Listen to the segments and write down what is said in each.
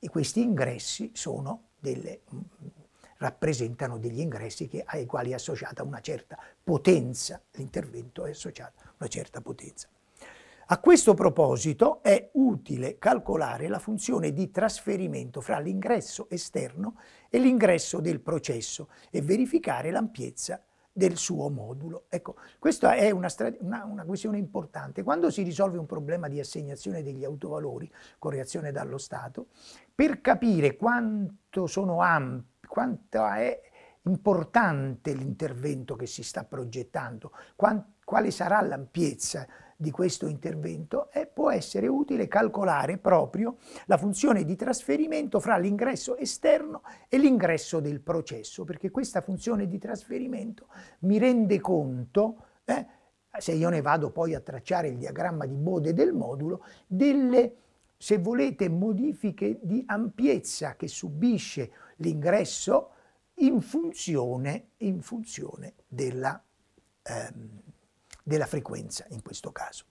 e questi ingressi rappresentano degli ingressi ai quali è associata una certa potenza, l'intervento è associato a una certa potenza. A questo proposito è utile calcolare la funzione di trasferimento fra l'ingresso esterno e l'ingresso del processo e verificare l'ampiezza del suo modulo. Ecco, questa è una questione importante. Quando si risolve un problema di assegnazione degli autovalori con reazione dallo stato, per capire quanto è importante l'intervento che si sta progettando, quale sarà l'ampiezza di questo intervento, può essere utile calcolare proprio la funzione di trasferimento fra l'ingresso esterno e l'ingresso del processo, perché questa funzione di trasferimento mi rende conto, se io ne vado poi a tracciare il diagramma di Bode del modulo, delle, se volete, modifiche di ampiezza che subisce l'ingresso in funzione della frequenza in questo caso.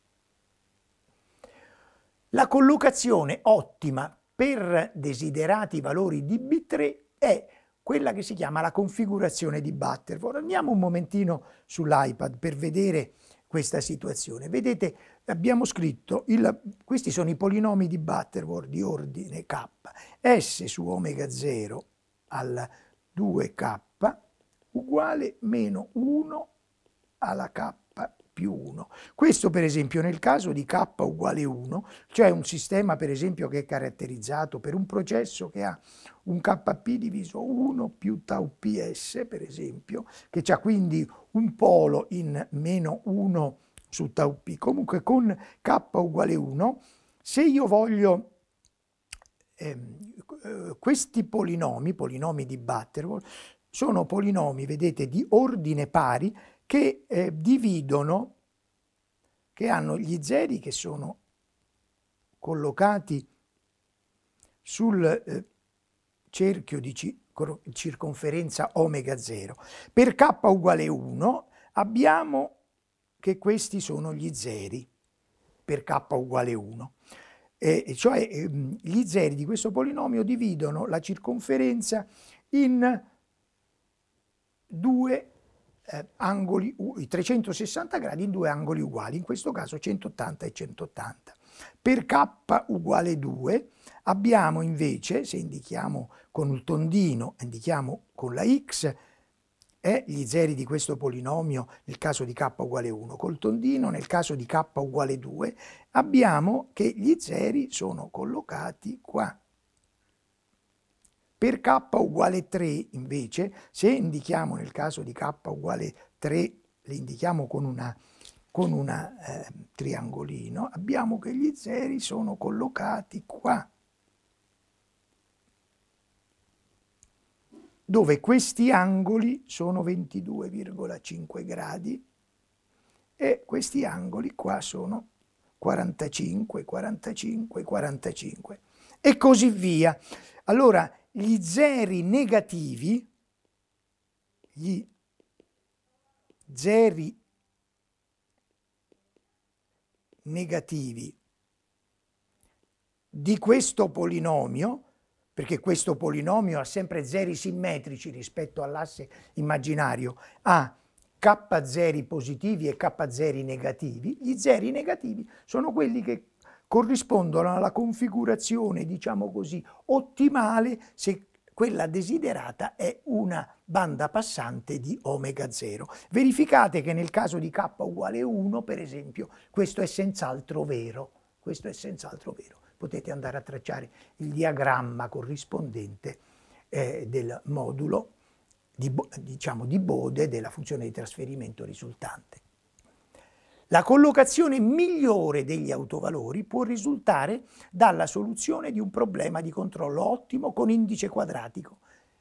La collocazione ottima per desiderati valori di B3 è quella che si chiama la configurazione di Butterworth. Andiamo un momentino sull'iPad per vedere questa situazione. Vedete, abbiamo scritto, questi sono i polinomi di Butterworth di ordine K, S su omega 0 al 2K uguale meno 1 alla K più 1. Questo per esempio nel caso di K uguale 1, cioè un sistema per esempio che è caratterizzato per un processo che ha un Kp diviso 1 più tau ps per esempio, che ha quindi un polo in meno 1 su tau p. Comunque con K uguale 1, se io voglio questi polinomi di Butterworth, sono polinomi, vedete, di ordine pari che dividono, che hanno gli zeri che sono collocati sul cerchio di circonferenza omega 0. Per K uguale 1 abbiamo che questi sono gli zeri per K uguale 1. Cioè gli zeri di questo polinomio dividono la circonferenza in due angoli, i 360 gradi in due angoli uguali, in questo caso 180 e 180. Per K uguale 2 abbiamo invece, se indichiamo con il tondino, indichiamo con la X, gli zeri di questo polinomio nel caso di K uguale 1, col tondino nel caso di K uguale 2, abbiamo che gli zeri sono collocati qua. Per K uguale 3 invece, se indichiamo nel caso di K uguale 3, li indichiamo con un triangolino, abbiamo che gli zeri sono collocati qua, dove questi angoli sono 22,5 gradi e questi angoli qua sono 45, 45, 45 e così via. Allora, gli zeri negativi di questo polinomio, perché questo polinomio ha sempre zeri simmetrici rispetto all'asse immaginario, ha k zeri positivi e k zeri negativi, gli zeri negativi sono quelli che corrispondono alla configurazione, diciamo così, ottimale se quella desiderata è una banda passante di omega 0. Verificate che nel caso di k uguale 1, per esempio, questo è senz'altro vero. Questo è senz'altro vero. Potete andare a tracciare il diagramma corrispondente del modulo di Bode della funzione di trasferimento risultante. La collocazione migliore degli autovalori può risultare dalla soluzione di un problema di controllo ottimo con indice quadratico.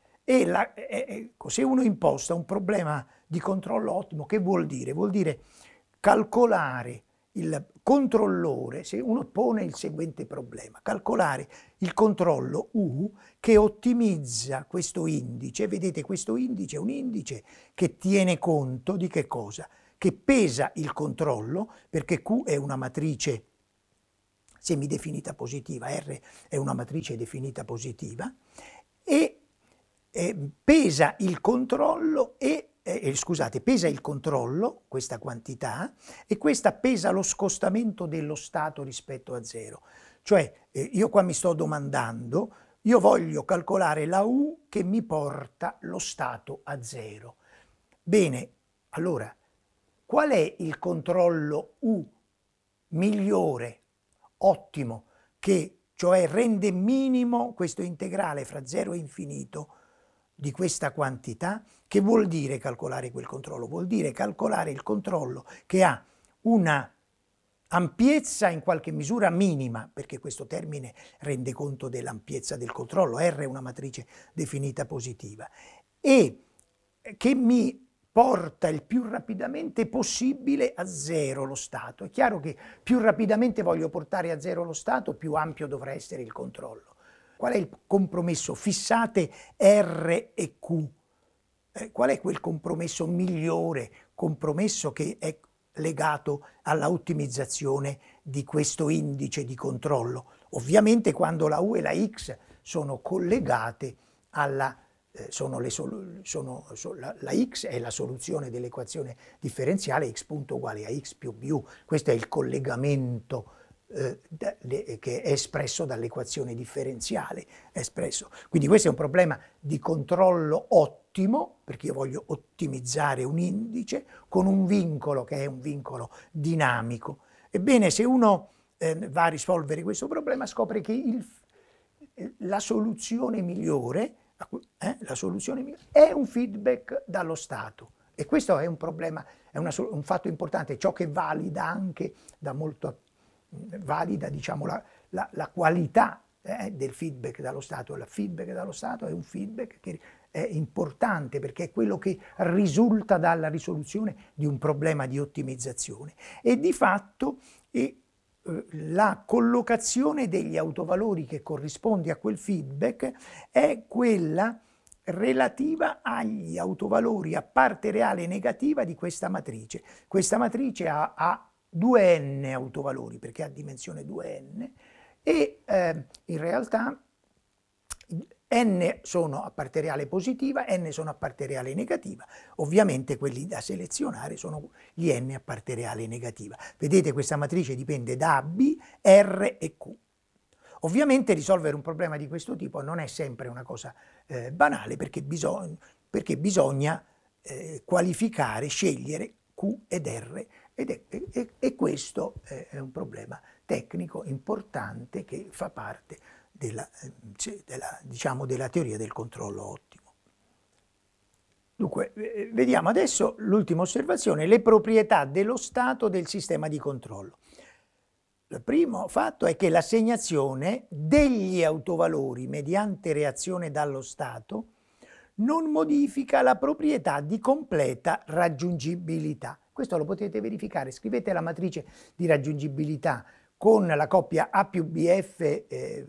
Se uno imposta un problema di controllo ottimo, che vuol dire? Vuol dire calcolare il controllore, se uno pone il seguente problema, calcolare il controllo U che ottimizza questo indice. Vedete, questo indice è un indice che tiene conto di che cosa? Che pesa il controllo, perché Q è una matrice semidefinita positiva, R è una matrice definita positiva, e pesa il controllo pesa il controllo, questa quantità, e questa pesa lo scostamento dello stato rispetto a 0. Cioè, io qua mi sto domandando, io voglio calcolare la U che mi porta lo stato a 0. Bene, allora, qual è il controllo U migliore, ottimo, che cioè rende minimo questo integrale fra 0 e infinito di questa quantità? Che vuol dire calcolare quel controllo? Vuol dire calcolare il controllo che ha una ampiezza in qualche misura minima, perché questo termine rende conto dell'ampiezza del controllo, R è una matrice definita positiva, e che mi porta il più rapidamente possibile a 0 lo stato. È chiaro che più rapidamente voglio portare a 0 lo stato, più ampio dovrà essere il controllo. Qual è il compromesso? Fissate R e Q. Qual è quel compromesso migliore, compromesso che è legato alla ottimizzazione di questo indice di controllo? Ovviamente quando la U e la X sono collegate alla la X è la soluzione dell'equazione differenziale, x punto uguale a x più bu. Questo è il collegamento che è espresso dall'equazione differenziale. Quindi questo è un problema di controllo ottimo, perché io voglio ottimizzare un indice con un vincolo che è un vincolo dinamico. Ebbene, se uno va a risolvere questo problema, scopre che la soluzione migliore è un feedback dallo stato. E questo è un problema, è un fatto importante, ciò che valida anche diciamo, la qualità del feedback dallo stato. Il feedback dallo stato è un feedback che è importante perché è quello che risulta dalla risoluzione di un problema di ottimizzazione. E di fatto la collocazione degli autovalori che corrisponde a quel feedback è quella relativa agli autovalori a parte reale negativa di questa matrice. Questa matrice ha 2n autovalori perché ha dimensione 2n e in realtà n sono a parte reale positiva, n sono a parte reale negativa. Ovviamente quelli da selezionare sono gli n a parte reale negativa. Vedete, questa matrice dipende da A, B, R e Q. Ovviamente risolvere un problema di questo tipo non è sempre una cosa banale perché bisogna qualificare, scegliere Q ed R e questo è un problema tecnico importante che fa parte diciamo, della teoria del controllo ottimo. Dunque, vediamo adesso l'ultima osservazione, le proprietà dello stato del sistema di controllo. Il primo fatto è che l'assegnazione degli autovalori mediante reazione dallo stato non modifica la proprietà di completa raggiungibilità. Questo lo potete verificare, scrivete la matrice di raggiungibilità con la coppia A più BF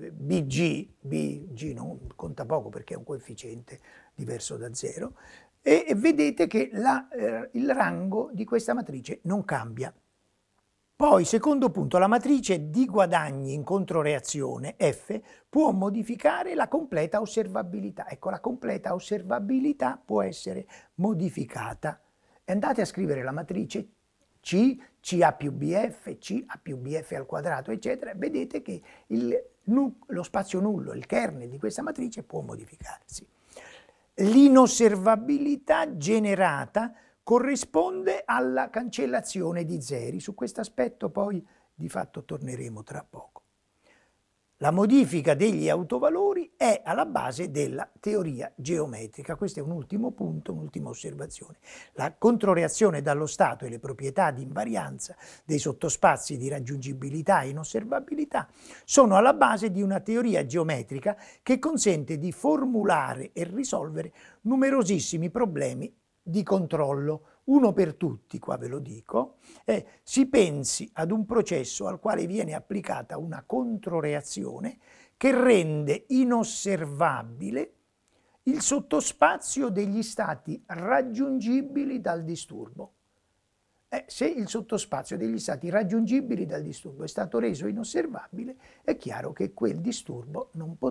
BG non conta poco perché è un coefficiente diverso da 0, e vedete che il rango di questa matrice non cambia. Poi, secondo punto, la matrice di guadagni in controreazione F può modificare la completa osservabilità. Ecco, la completa osservabilità può essere modificata. Andate a scrivere la matrice C, CA più BF, CA più BF al quadrato, eccetera. Vedete che lo spazio nullo, il kernel di questa matrice può modificarsi. L'inosservabilità generata corrisponde alla cancellazione di zeri. Su questo aspetto poi di fatto torneremo tra poco. La modifica degli autovalori è alla base della teoria geometrica. Questo è un ultimo punto, un'ultima osservazione. La controreazione dallo stato e le proprietà di invarianza dei sottospazi di raggiungibilità e inosservabilità sono alla base di una teoria geometrica che consente di formulare e risolvere numerosissimi problemi di controllo. Uno per tutti, qua ve lo dico, si pensi ad un processo al quale viene applicata una controreazione che rende inosservabile il sottospazio degli stati raggiungibili dal disturbo. Se il sottospazio degli stati raggiungibili dal disturbo è stato reso inosservabile, è chiaro che quel disturbo non